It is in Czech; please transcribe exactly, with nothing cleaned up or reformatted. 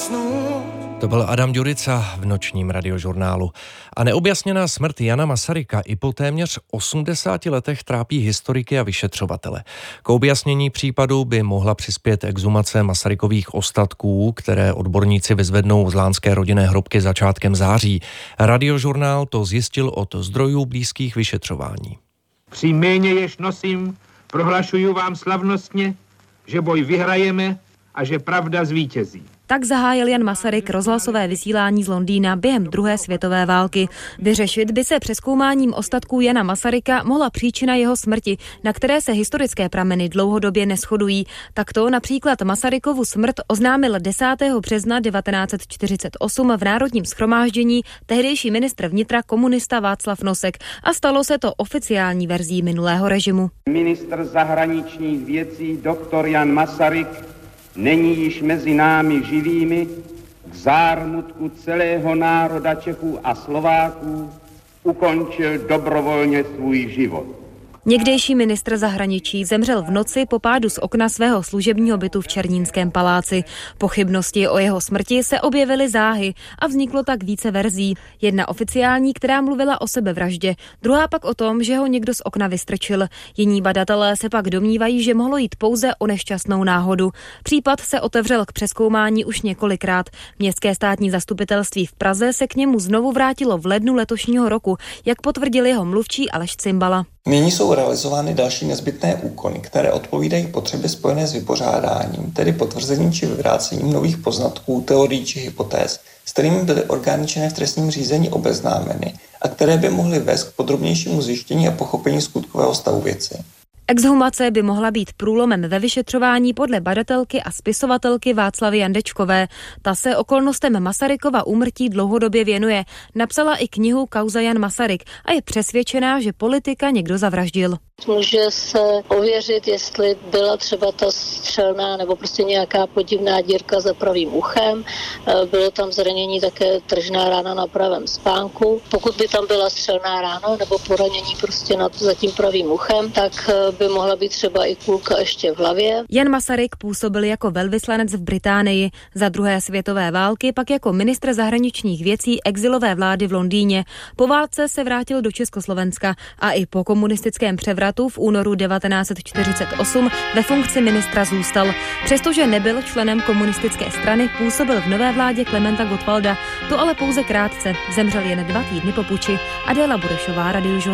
usnout. To byl Adam Ďurica v nočním radiožurnálu. A neobjasněná smrt Jana Masaryka i po téměř osmdesáti letech trápí historiky a vyšetřovatele. K objasnění případu by mohla přispět exhumace Masarykových ostatků, které odborníci vyzvednou z lánské rodinné hrobky začátkem září. Radiožurnál to zjistil od zdrojů blízkých vyšetřování. Při jméně, jež nosím, prohlašuju vám slavnostně, že boj vyhrajeme a že pravda zvítězí. Tak zahájil Jan Masaryk rozhlasové vysílání z Londýna během druhé světové války. Vyřešit by se přezkoumáním ostatků Jana Masaryka mohla příčina jeho smrti, na které se historické prameny dlouhodobě neshodují. Takto například Masarykovu smrt oznámil desátého března devatenáct set čtyřicet osm v Národním shromáždění tehdejší ministr vnitra komunista Václav Nosek a stalo se to oficiální verzí minulého režimu. Ministr zahraničních věcí doktor Jan Masaryk není již mezi námi živými, k zármutku celého národa Čechů a Slováků ukončil dobrovolně svůj život. Někdejší ministr zahraničí zemřel v noci po pádu z okna svého služebního bytu v Černínském paláci. Pochybnosti o jeho smrti se objevily záhy a vzniklo tak více verzí. Jedna oficiální, která mluvila o sebevraždě, druhá pak o tom, že ho někdo z okna vystrčil. Jiní badatelé se pak domnívají, že mohlo jít pouze o nešťastnou náhodu. Případ se otevřel k přezkoumání už několikrát. Městské státní zastupitelství v Praze se k němu znovu vrátilo v lednu letošního roku, jak potvrdil jeho mluvčí Aleš Cimbala. Nyní jsou realizovány další nezbytné úkony, které odpovídají potřebě spojené s vypořádáním, tedy potvrzením či vyvrácením nových poznatků, teorií či hypotéz, s kterými byly orgány činné v trestním řízení obeznámeny a které by mohly vést k podrobnějšímu zjištění a pochopení skutkového stavu věci. Exhumace by mohla být průlomem ve vyšetřování podle badatelky a spisovatelky Václavy Jandečkové. Ta se okolnostem Masarykova úmrtí dlouhodobě věnuje. Napsala i knihu Kauza Jan Masaryk a je přesvědčená, že politika někdo zavraždil. Může se ověřit, jestli byla třeba ta střelná nebo prostě nějaká podivná dírka za pravým uchem. Bylo tam zranění také tržná rána na pravém spánku. Pokud by tam byla střelná rána nebo poranění prostě nad za tím pravým uchem, tak by mohla být třeba i kulka ještě v hlavě. Jan Masaryk působil jako velvyslanec v Británii, za druhé světové války pak jako ministr zahraničních věcí exilové vlády v Londýně. Po válce se vrátil do Československa a i po komunistickém převratu v únoru devatenáct set čtyřicet osm ve funkci ministra zůstal. Přestože nebyl členem komunistické strany, působil v nové vládě Klementa Gottwalda. To ale pouze krátce. Zemřel jen dva týdny po puči. Adéla Burešová, Radiožurnál.